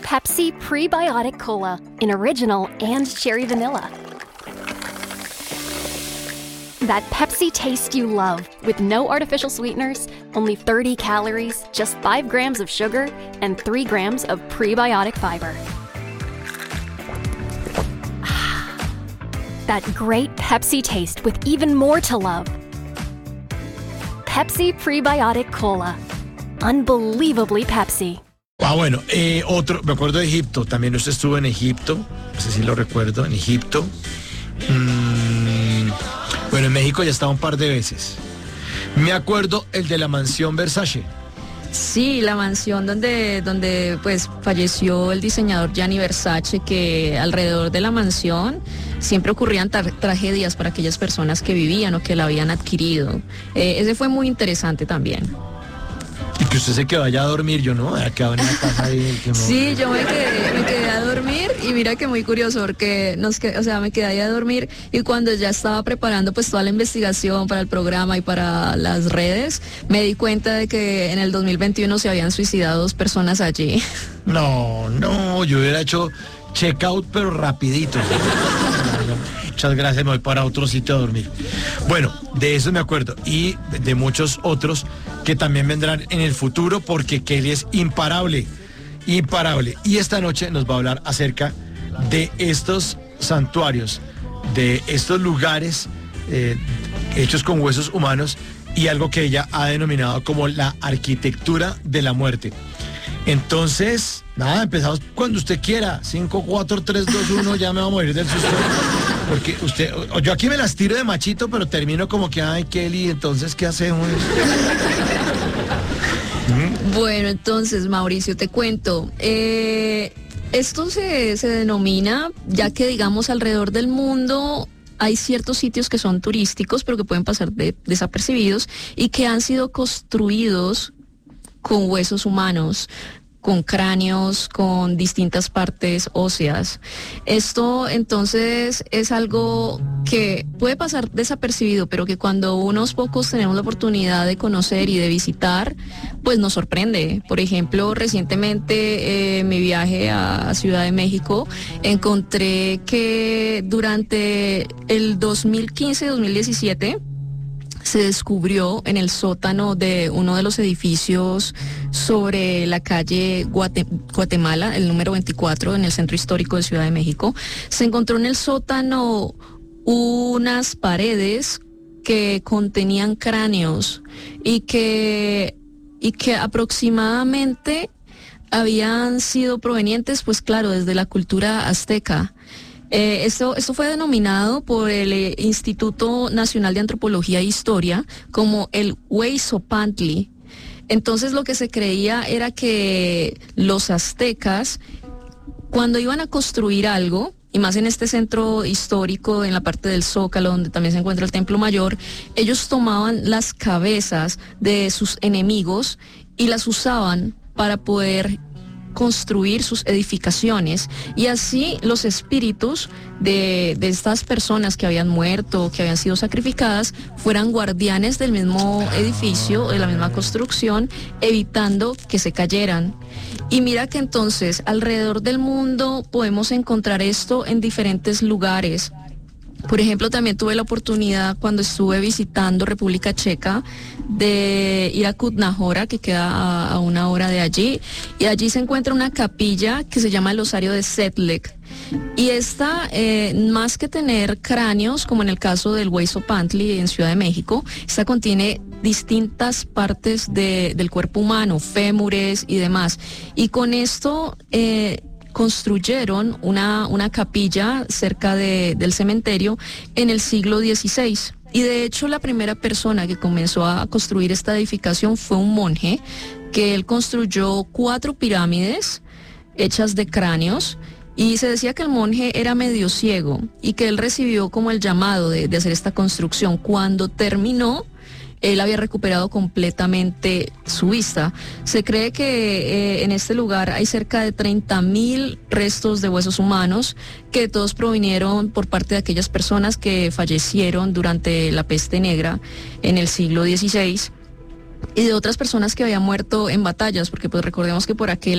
Pepsi Prebiotic Cola in original and cherry vanilla. That Pepsi taste you love, with no artificial sweeteners, only 30 calories, just 5 grams of sugar, and 3 grams of prebiotic fiber. That great Pepsi taste with even more to love. Pepsi Prebiotic Cola. Unbelievably Pepsi. Bueno, otro, me acuerdo de Egipto, también usted estuvo en Egipto, no sé si lo recuerdo, en Egipto. Bueno, en México ya estaba un par de veces. Me acuerdo el de la mansión Versace. Sí, la mansión donde pues falleció el diseñador Gianni Versace, que alrededor de la mansión siempre ocurrían tragedias para aquellas personas que vivían o que la habían adquirido. Ese fue muy interesante también. Y que usted se quedó allá a dormir, yo no, había quedado en la casa ahí. Sí, yo me quedé a dormir y mira que muy curioso porque me quedé ahí a dormir y cuando ya estaba preparando pues toda la investigación para el programa y para las redes, me di cuenta de que en el 2021 se habían suicidado 2 personas allí. No, yo hubiera hecho check-out pero rapidito. Muchas gracias, me voy para otro sitio a dormir. Bueno, de eso me acuerdo y de muchos otros que también vendrán en el futuro porque Kelly es imparable. Y esta noche nos va a hablar acerca de estos santuarios, de estos lugares hechos con huesos humanos y algo que ella ha denominado como la arquitectura de la muerte. Entonces, nada, empezamos cuando usted quiera. 5, 4, 3, 2, 1, ya me voy a morir del susto. Porque yo aquí me las tiro de machito, pero termino como que, ay, Kelly, entonces, ¿qué hacemos? Bueno, entonces, Mauricio, te cuento. Esto se denomina, ya que digamos alrededor del mundo hay ciertos sitios que son turísticos, pero que pueden pasar desapercibidos y que han sido construidos con huesos humanos, con cráneos, con distintas partes óseas. Esto entonces es algo que puede pasar desapercibido, pero que cuando unos pocos tenemos la oportunidad de conocer y de visitar, pues nos sorprende. Por ejemplo, recientemente mi viaje a Ciudad de México, encontré que durante el 2015-2017 se descubrió en el sótano de uno de los edificios sobre la calle Guatemala, el número 24, en el centro histórico de Ciudad de México. Se encontró en el sótano unas paredes que contenían cráneos y que aproximadamente habían sido provenientes, pues claro, desde la cultura azteca. Esto fue denominado por el Instituto Nacional de Antropología e Historia como el Huizopantli. Entonces lo que se creía era que los aztecas, cuando iban a construir algo, y más en este centro histórico, en la parte del Zócalo, donde también se encuentra el Templo Mayor, ellos tomaban las cabezas de sus enemigos y las usaban para poder construir sus edificaciones, y así los espíritus de estas personas que habían muerto, que habían sido sacrificadas, fueran guardianes del mismo edificio, de la misma construcción, evitando que se cayeran. Y mira que entonces alrededor del mundo podemos encontrar esto en diferentes lugares. Por ejemplo, también tuve la oportunidad cuando estuve visitando República Checa de ir a Kutná Hora, que queda a 1 hora de allí, y allí se encuentra una capilla que se llama el Osario de Sedlec. Y esta, más que tener cráneos, como en el caso del Huizopantli en Ciudad de México, esta contiene distintas partes del cuerpo humano, fémures y demás. Y con esto construyeron una capilla cerca del cementerio en el siglo XVI. Y de hecho la primera persona que comenzó a construir esta edificación fue un monje, que él construyó 4 pirámides hechas de cráneos, y se decía que el monje era medio ciego y que él recibió como el llamado de hacer esta construcción. Cuando terminó, él había recuperado completamente su vista. Se cree que en este lugar hay cerca de 30.000 restos de huesos humanos, que todos provinieron por parte de aquellas personas que fallecieron durante la peste negra en el siglo XVI, y de otras personas que habían muerto en batallas, porque pues recordemos que por aquel